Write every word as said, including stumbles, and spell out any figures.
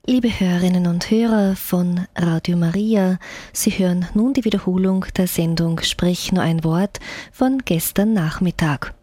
Liebe Hörerinnen und Hörer von Radio Maria, Sie hören nun die Wiederholung der Sendung Sprich nur ein Wort von gestern Nachmittag.